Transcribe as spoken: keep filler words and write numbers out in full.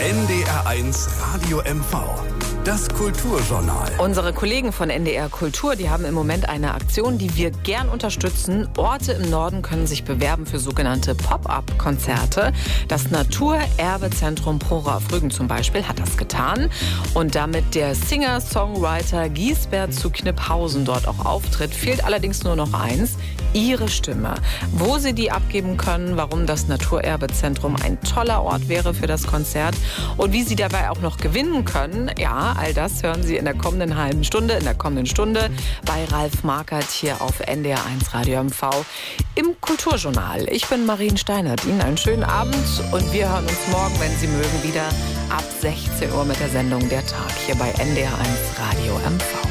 N D R eins Radio M V. Das Kulturjournal. Unsere Kollegen von N D R Kultur, die haben im Moment eine Aktion, die wir gern unterstützen. Orte im Norden können sich bewerben für sogenannte Pop-up-Konzerte. Das Naturerbezentrum Prora-Auf-Rügen zum Beispiel hat das getan. Und damit der Singer-Songwriter Giesbert zu Kniphausen dort auch auftritt, fehlt allerdings nur noch eins: ihre Stimme. Wo sie die abgeben können, warum das Naturerbezentrum ein toller Ort wäre für das Konzert und wie sie dabei auch noch gewinnen können, ja, all das hören Sie in der kommenden halben Stunde, in der kommenden Stunde bei Ralf Markert hier auf N D R eins Radio M V im Kulturjournal. Ich bin Marien Steinert. Ihnen einen schönen Abend und wir hören uns morgen, wenn Sie mögen, wieder ab sechzehn Uhr mit der Sendung Der Tag hier bei N D R eins Radio M V.